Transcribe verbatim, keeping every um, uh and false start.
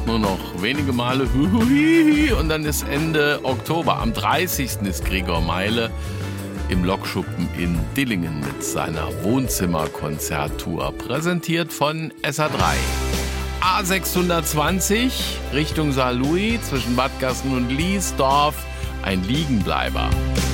Nur noch wenige Male. Huhuhihi. Und dann ist Ende Oktober. Am dreißigsten ist Gregor Meile im Lokschuppen in Dillingen mit seiner Wohnzimmerkonzerttour. Präsentiert von S A drei. A sechshundertzwanzig Richtung Saarlouis zwischen Bad Gassen und Liesdorf. Ein Liegenbleiber.